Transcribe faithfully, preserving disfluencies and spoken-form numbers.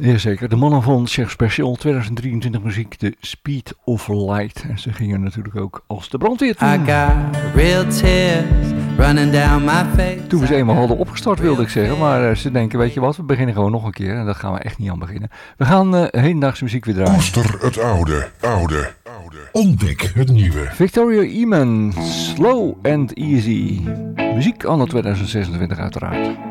Jazeker, de mannen van Czech Special twintig drieëntwintig muziek, de Speed of Light. En ze gingen natuurlijk ook als de brandweer toen. I got real tears running down my face. Toen we ze eenmaal hadden opgestart wilde ik zeggen, maar uh, ze denken, weet je wat, we beginnen gewoon nog een keer. En daar gaan we echt niet aan beginnen. We gaan uh, hedendaagse muziek weer draaien. Koester het oude, oude, oude. Ontdek het nieuwe. Victoria Eamon, Slow and Easy. Muziek anno tweeduizend zesentwintig uiteraard.